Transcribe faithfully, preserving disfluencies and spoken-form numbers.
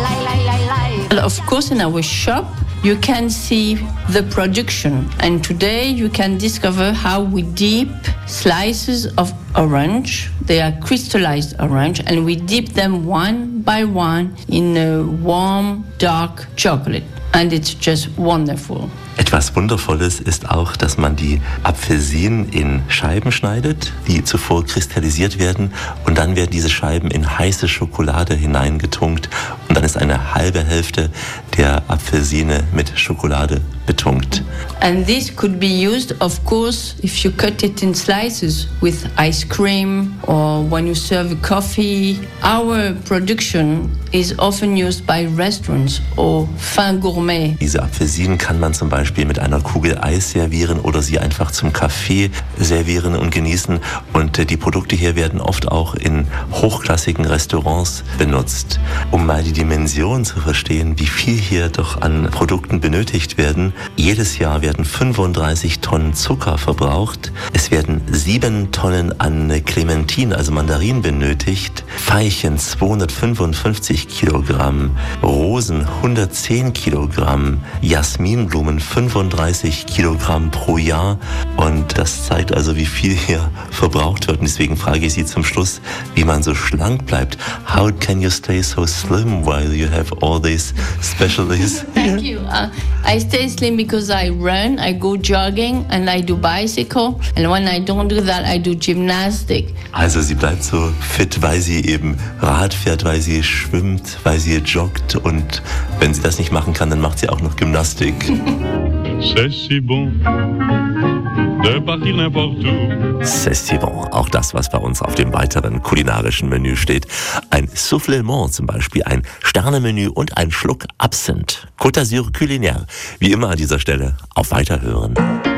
Of course, in our shop, you can see the production. And today you can discover how we dip slices of orange. They are crystallized orange, and we dip them one by one in a warm, dark chocolate. And it's just wonderful. Etwas Wundervolles ist auch, dass man die Apfelsinen in Scheiben schneidet, die zuvor kristallisiert werden, und dann werden diese Scheiben in heiße Schokolade hineingetunkt und dann ist eine halbe Hälfte der Apfelsine mit Schokolade betunkt. And this could be used, of course, if you cut it in slices with ice cream or when you serve coffee. Our production is often used by restaurants or fin gourmet. Diese Apfelsinen kann man zum Beispiel mit einer Kugel Eis servieren oder sie einfach zum Kaffee servieren und genießen. Und die Produkte hier werden oft auch in hochklassigen Restaurants benutzt. Um mal die Dimension zu verstehen, wie viel hier doch an Produkten benötigt werden. Jedes Jahr werden fünfunddreißig Tonnen Zucker verbraucht. Es werden sieben Tonnen an Clementinen, also Mandarinen, benötigt. Veilchen zweihundertfünfundfünfzig Kilogramm, Rosen hundertzehn Kilogramm, Jasminblumen fünfunddreißig Kilogramm pro Jahr. Und das zeigt also, wie viel hier verbraucht wird. Und deswegen frage ich Sie zum Schluss, wie man so schlank bleibt. How can you stay so slim while you have all these specialties? Thank you. Uh, I stay slim because I run, I go jogging and I do bicycle. And when I don't do that, I do gymnastic. Also sie bleibt so fit, weil sie eben Rad fährt, weil sie schwimmt, weil sie joggt. Und wenn sie das nicht machen kann, dann macht sie auch noch Gymnastik. C'est si bon de partir n'importe où. C'est si bon. Auch das, was bei uns auf dem weiteren kulinarischen Menü steht. Ein Soufflement zum Beispiel, ein Sternemenü und ein Schluck Absinth. Côte d'Azur culinaire. Wie immer an dieser Stelle auf Weiterhören.